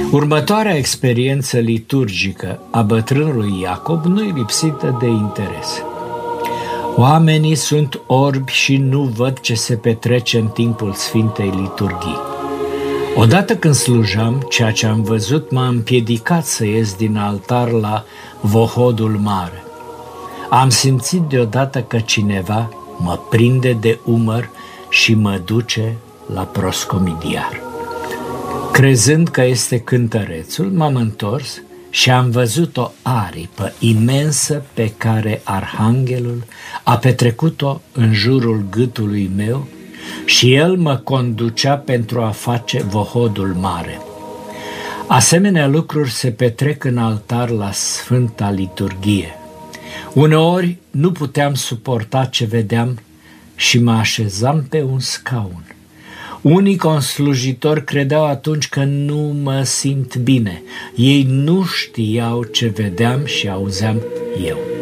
Următoarea experiență liturgică a bătrânului Iacob nu e lipsită de interes. Oamenii sunt orbi și nu văd ce se petrece în timpul Sfintei Liturghii. Odată când slujam, ceea ce am văzut m-a împiedicat să ies din altar la vohodul mare. Am simțit deodată că cineva mă prinde de umăr și mă duce la proscomidiar. Crezând că este cântărețul, m-am întors și am văzut o aripă imensă pe care arhanghelul a petrecut-o în jurul gâtului meu și el mă conducea pentru a face vohodul mare. Asemenea lucruri se petrec în altar la Sfânta Liturghie. Uneori nu puteam suporta ce vedeam și mă așezam pe un scaun. Unii conslujitori credeau atunci că nu mă simt bine. Ei nu știau ce vedeam și auzeam eu.